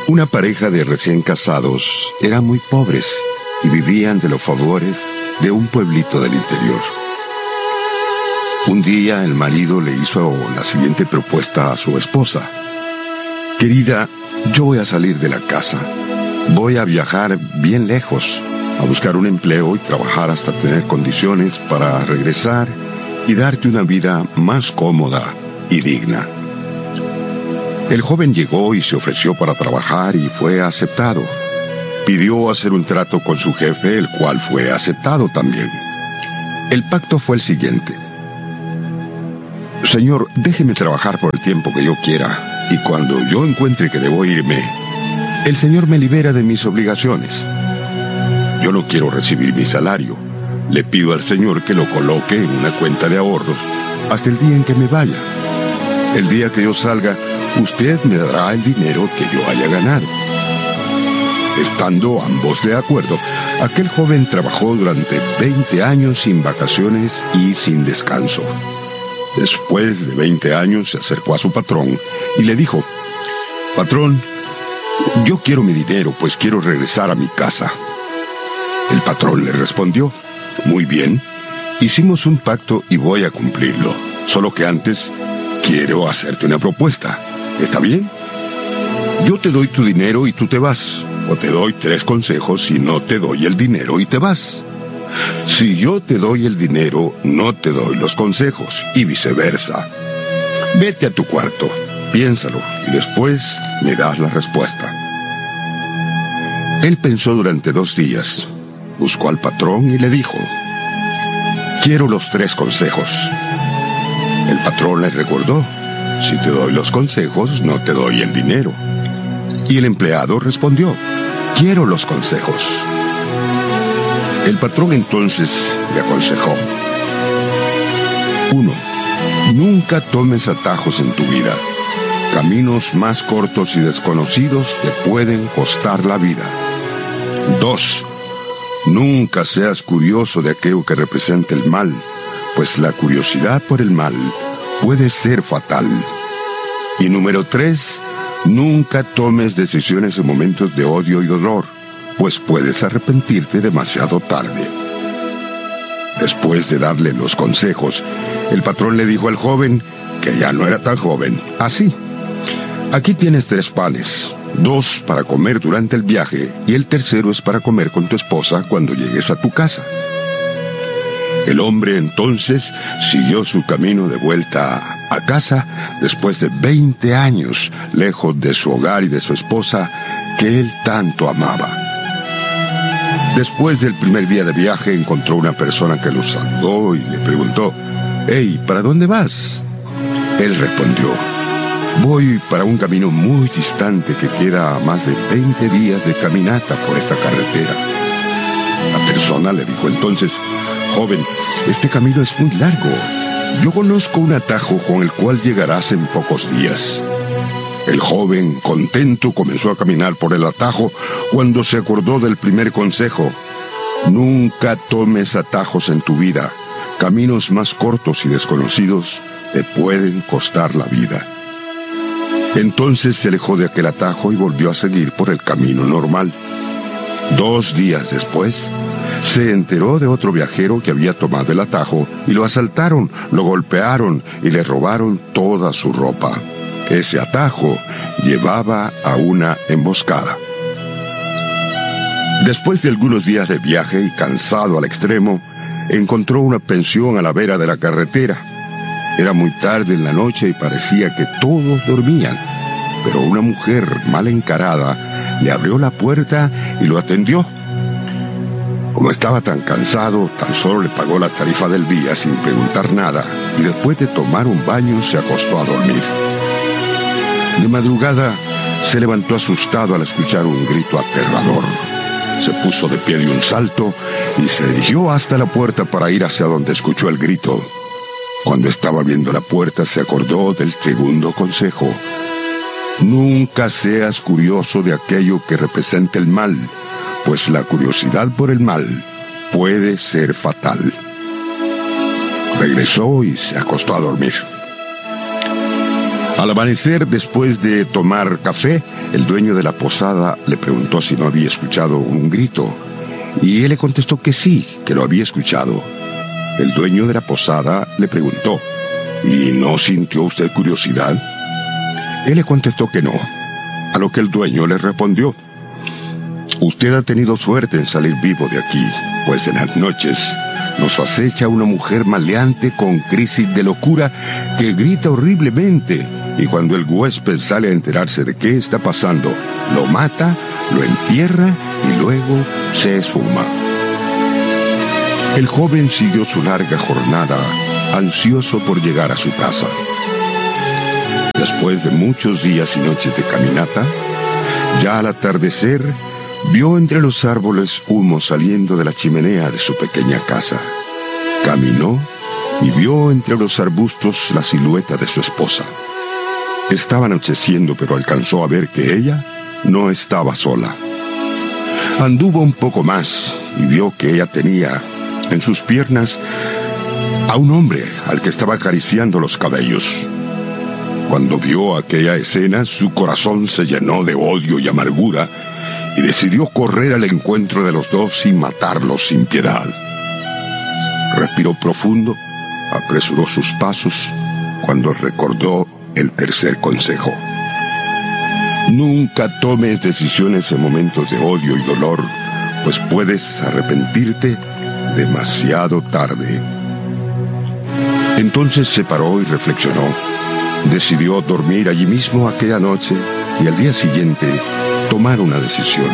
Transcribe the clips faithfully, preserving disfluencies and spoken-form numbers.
Una pareja de recién casados eran muy pobres y vivían de los favores de un pueblito del interior. Un día el marido le hizo la siguiente propuesta a su esposa. Querida, yo voy a salir de la casa. Voy a viajar bien lejos, a buscar un empleo y trabajar hasta tener condiciones para regresar y darte una vida más cómoda y digna. El joven llegó y se ofreció para trabajar y fue aceptado. Pidió hacer un trato con su jefe, el cual fue aceptado también. El pacto fue el siguiente. Señor, déjeme trabajar por el tiempo que yo quiera, y cuando yo encuentre que debo irme, el Señor me libera de mis obligaciones. Yo no quiero recibir mi salario. Le pido al Señor que lo coloque en una cuenta de ahorros hasta el día en que me vaya. El día que yo salga, usted me dará el dinero que yo haya ganado. Estando ambos de acuerdo, aquel joven trabajó durante veinte años sin vacaciones y sin descanso. Después de veinte años se acercó a su patrón y le dijo: Patrón, yo quiero mi dinero, pues quiero regresar a mi casa. El patrón le respondió: Muy bien, hicimos un pacto y voy a cumplirlo. Solo que antes quiero hacerte una propuesta. ¿Está bien? Yo te doy tu dinero y tú te vas. O te doy tres consejos y no te doy el dinero y te vas. Si yo te doy el dinero, no te doy los consejos, y viceversa. Vete a tu cuarto, piénsalo, y después me das la respuesta. Él pensó durante dos días, buscó al patrón y le dijo: Quiero los tres consejos. El patrón le recordó: Si te doy los consejos, no te doy el dinero. Y el empleado respondió: Quiero los consejos. El patrón entonces le aconsejó: uno. Nunca tomes atajos en tu vida. Caminos más cortos y desconocidos te pueden costar la vida. dos. Nunca seas curioso de aquello que representa el mal, pues la curiosidad por el mal puede ser fatal. Y número tres. Nunca tomes decisiones en momentos de odio y dolor, pues puedes arrepentirte demasiado tarde. Después de darle los consejos, el patrón le dijo al joven, que ya no era tan joven, así: Aquí tienes tres panes, dos para comer durante el viaje y el tercero es para comer con tu esposa cuando llegues a tu casa. El hombre entonces siguió su camino de vuelta a casa después de veinte años lejos de su hogar y de su esposa que él tanto amaba. Después del primer día de viaje encontró una persona que lo saludó y le preguntó: «Hey, ¿para dónde vas?». Él respondió: «Voy para un camino muy distante que queda a más de veinte días de caminata por esta carretera». La persona le dijo entonces: «Joven, este camino es muy largo. Yo conozco un atajo con el cual llegarás en pocos días». El joven, contento, comenzó a caminar por el atajo cuando se acordó del primer consejo: «Nunca tomes atajos en tu vida. Caminos más cortos y desconocidos te pueden costar la vida». Entonces se alejó de aquel atajo y volvió a seguir por el camino normal. Dos días después, se enteró de otro viajero que había tomado el atajo y lo asaltaron, lo golpearon y le robaron toda su ropa. Ese atajo llevaba a una emboscada. Después de algunos días de viaje y cansado al extremo, encontró una pensión a la vera de la carretera. Era muy tarde en la noche y parecía que todos dormían, pero una mujer mal encarada le abrió la puerta y lo atendió. Como estaba tan cansado, tan solo le pagó la tarifa del día sin preguntar nada y después de tomar un baño se acostó a dormir. De madrugada se levantó asustado al escuchar un grito aterrador. Se puso de pie de un salto y se dirigió hasta la puerta para ir hacia donde escuchó el grito. Cuando estaba viendo la puerta se acordó del segundo consejo: «Nunca seas curioso de aquello que representa el mal, pues la curiosidad por el mal puede ser fatal». Regresó y se acostó a dormir. Al amanecer, después de tomar café, el dueño de la posada le preguntó si no había escuchado un grito, y él le contestó que sí, que lo había escuchado. El dueño de la posada le preguntó, ¿y no sintió usted curiosidad? Él le contestó que no, a lo que el dueño le respondió, usted ha tenido suerte en salir vivo de aquí, pues en las noches nos acecha una mujer maleante con crisis de locura que grita horriblemente, y cuando el huésped sale a enterarse de qué está pasando, lo mata, lo entierra y luego se esfuma. El joven siguió su larga jornada, ansioso por llegar a su casa. Después de muchos días y noches de caminata, ya al atardecer, vio entre los árboles humo saliendo de la chimenea de su pequeña casa. Caminó y vio entre los arbustos la silueta de su esposa. Estaba anocheciendo, pero alcanzó a ver que ella no estaba sola. Anduvo un poco más y vio que ella tenía en sus piernas a un hombre al que estaba acariciando los cabellos. Cuando vio aquella escena, su corazón se llenó de odio y amargura y decidió correr al encuentro de los dos y matarlos sin piedad. Respiró profundo, apresuró sus pasos cuando recordó el tercer consejo. Nunca tomes decisiones en momentos de odio y dolor, pues puedes arrepentirte demasiado tarde. Entonces se paró y reflexionó. Decidió dormir allí mismo aquella noche y al día siguiente tomar una decisión.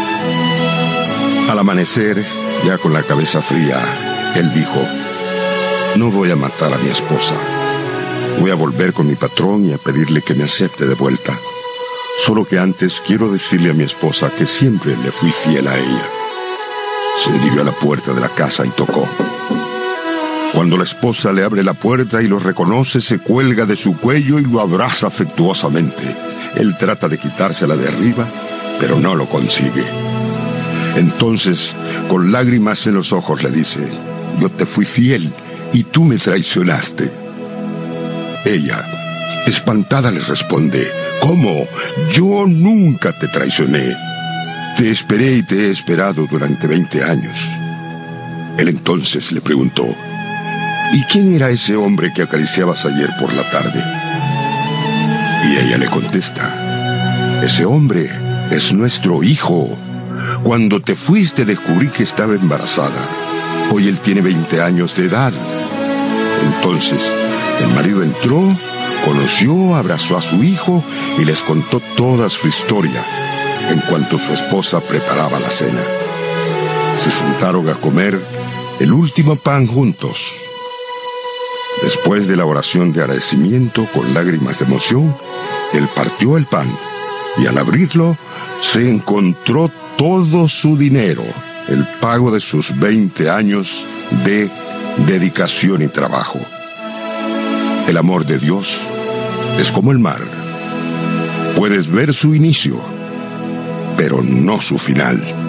Al amanecer, ya con la cabeza fría, él dijo, no voy a matar a mi esposa. Voy a volver con mi patrón y a pedirle que me acepte de vuelta. Solo que antes quiero decirle a mi esposa que siempre le fui fiel a ella. Se dirigió a la puerta de la casa y tocó. Cuando la esposa le abre la puerta y lo reconoce, se cuelga de su cuello y lo abraza afectuosamente. Él trata de quitársela de arriba, pero no lo consigue. Entonces, con lágrimas en los ojos, le dice, yo te fui fiel y tú me traicionaste. Ella, espantada, le responde, ¿cómo? Yo nunca te traicioné. Te esperé y te he esperado durante veinte años. Él entonces le preguntó, ¿y quién era ese hombre que acariciabas ayer por la tarde? Y ella le contesta, ese hombre es nuestro hijo. Cuando te fuiste descubrí que estaba embarazada. Hoy él tiene veinte años de edad. Entonces el marido entró, conoció, abrazó a su hijo y les contó toda su historia en cuanto su esposa preparaba la cena. Se sentaron a comer el último pan juntos. Después de la oración de agradecimiento con lágrimas de emoción, él partió el pan y al abrirlo se encontró todo su dinero, el pago de sus veinte años de dedicación y trabajo. El amor de Dios es como el mar. Puedes ver su inicio, pero no su final.